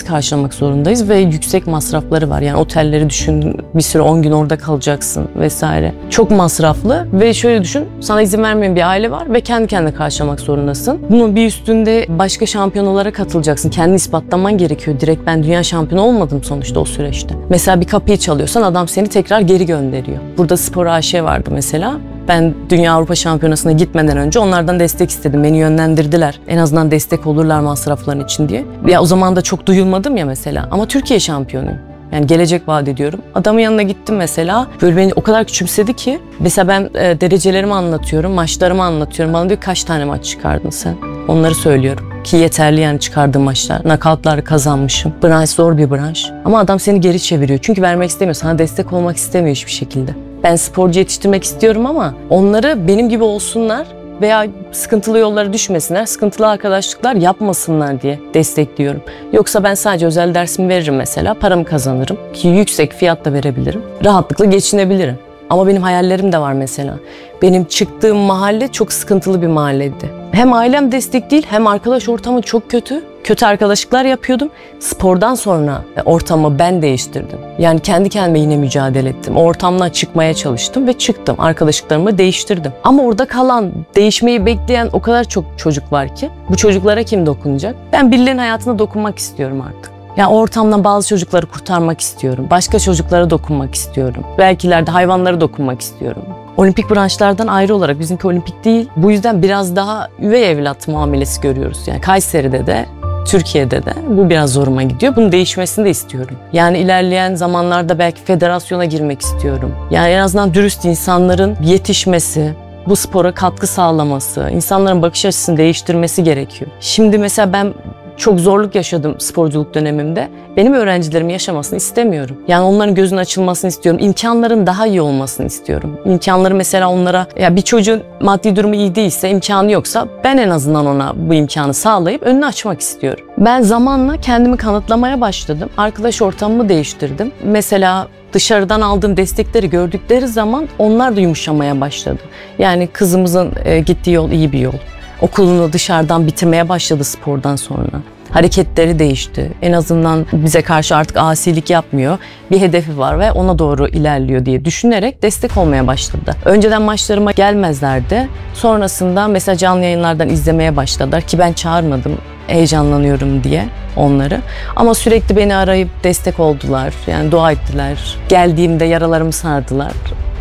karşılamak zorundayız ve yüksek masrafları var. Yani otelleri düşün, bir süre 10 gün orada kalacaksın vesaire. Çok masraflı ve şöyle düşün, sana izin vermeyen bir aile var ve kendi kendine karşılamak zorundasın. Bunun bir üstünde başka şampiyonalara katılacaksın. Kendini ispatlaman gerekiyor. Direkt ben dünya şampiyonu olmadım sonuçta o süreçte. Mesela bir kapıyı çalıyorsan adam seni tekrar geri gönderiyor. Burada Spor AŞ vardı mesela. Ben Dünya Avrupa Şampiyonası'na gitmeden önce onlardan destek istedim. Beni yönlendirdiler. En azından destek olurlar masrafların için diye. Ya o zaman da çok duyulmadım ya mesela. Ama Türkiye şampiyonuyum. Yani gelecek vaat ediyorum. Adamın yanına gittim mesela. Böyle beni o kadar küçümsedi ki. Mesela ben derecelerimi anlatıyorum, maçlarımı anlatıyorum. Bana diyor kaç tane maç çıkardın sen? Onları söylüyorum. Ki yeterli yani çıkardığım maçlar. Knockout'lar kazanmışım. Branş zor bir branş. Ama adam seni geri çeviriyor. Çünkü vermek istemiyor. Sana destek olmak istemiyor hiçbir şekilde. Ben sporcu yetiştirmek istiyorum ama onları benim gibi olsunlar veya sıkıntılı yollara düşmesinler, sıkıntılı arkadaşlıklar yapmasınlar diye destekliyorum. Yoksa ben sadece özel dersimi veririm mesela, paramı kazanırım ki yüksek fiyatla verebilirim. Rahatlıkla geçinebilirim. Ama benim hayallerim de var mesela. Benim çıktığım mahalle çok sıkıntılı bir mahalleydi. Hem ailem destek değil hem arkadaş ortamı çok kötü. Kötü arkadaşlıklar yapıyordum. Spordan sonra ortamı ben değiştirdim. Yani kendi kendime yine mücadele ettim. O ortamdan çıkmaya çalıştım ve çıktım. Arkadaşlıklarımı değiştirdim. Ama orada kalan, değişmeyi bekleyen o kadar çok çocuk var ki bu çocuklara kim dokunacak? Ben birilerinin hayatına dokunmak istiyorum artık. Yani ortamdan bazı çocukları kurtarmak istiyorum. Başka çocuklara dokunmak istiyorum. Belki ileride hayvanlara dokunmak istiyorum. Olimpik branşlardan ayrı olarak bizimki olimpik değil. Bu yüzden biraz daha üvey evlat muamelesi görüyoruz. Yani Kayseri'de de, Türkiye'de de bu biraz zoruma gidiyor. Bunun değişmesini de istiyorum. Yani ilerleyen zamanlarda belki federasyona girmek istiyorum. Yani en azından dürüst insanların yetişmesi, bu spora katkı sağlaması, insanların bakış açısını değiştirmesi gerekiyor. Şimdi mesela ben çok zorluk yaşadım sporculuk dönemimde. Benim öğrencilerim yaşamasını istemiyorum. Yani onların gözünün açılmasını istiyorum. İmkanların daha iyi olmasını istiyorum. İmkanları mesela onlara, ya bir çocuğun maddi durumu iyi değilse, imkanı yoksa ben en azından ona bu imkanı sağlayıp önünü açmak istiyorum. Ben zamanla kendimi kanıtlamaya başladım. Arkadaş ortamımı değiştirdim. Mesela dışarıdan aldığım destekleri gördükleri zaman onlar da yumuşamaya başladı. Yani kızımızın gittiği yol iyi bir yol. Okulunu dışarıdan bitirmeye başladı spordan sonra. Hareketleri değişti. En azından bize karşı artık asilik yapmıyor. Bir hedefi var ve ona doğru ilerliyor diye düşünerek destek olmaya başladı. Önceden maçlarıma gelmezlerdi. Sonrasında mesela canlı yayınlardan izlemeye başladılar ki ben çağırmadım. Heyecanlanıyorum diye onları. Ama sürekli beni arayıp destek oldular. Yani dua ettiler. Geldiğimde yaralarımı sardılar.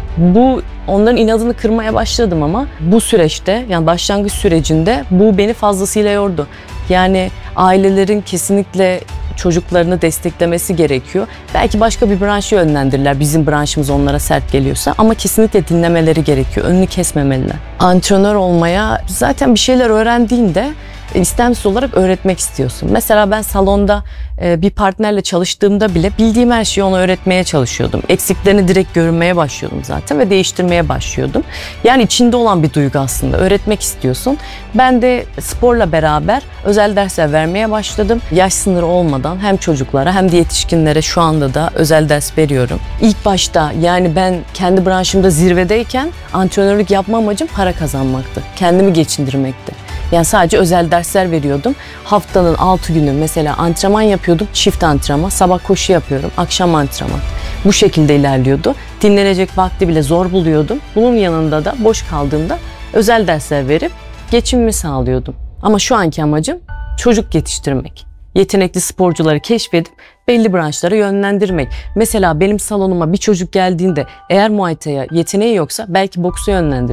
Bu onların inadını kırmaya başladım ama bu süreçte, yani başlangıç sürecinde bu beni fazlasıyla yordu. Yani ailelerin kesinlikle çocuklarını desteklemesi gerekiyor. Belki başka bir branşı yönlendirirler, bizim branşımız onlara sert geliyorsa, ama kesinlikle dinlemeleri gerekiyor, önünü kesmemeliler. Antrenör olmaya zaten bir şeyler öğrendiğinde istemsiz olarak öğretmek istiyorsun. Mesela ben salonda bir partnerle çalıştığımda bile bildiğim her şeyi ona öğretmeye çalışıyordum. Eksiklerini direkt görmeye başlıyordum zaten ve değiştirmeye başlıyordum. Yani içinde olan bir duygu aslında. Öğretmek istiyorsun. Ben de sporla beraber özel dersler vermeye başladım. Yaş sınırı olmadan hem çocuklara hem de yetişkinlere şu anda da özel ders veriyorum. İlk başta yani ben kendi branşımda zirvedeyken antrenörlük yapma amacım para kazanmaktı. Kendimi geçindirmekti. Yani sadece özel dersler veriyordum. Haftanın 6 günü mesela antrenman yapıyordum. Çift antrenman. Sabah koşu yapıyorum. Akşam antrenman. Bu şekilde ilerliyordu. Dinlenecek vakti bile zor buluyordum. Bunun yanında da boş kaldığımda özel dersler verip geçimimi sağlıyordum. Ama şu anki amacım çocuk yetiştirmek. Yetenekli sporcuları keşfedip belli branşlara yönlendirmek. Mesela benim salonuma bir çocuk geldiğinde eğer Muay Thai'ye yeteneği yoksa belki boksa yönlendirir.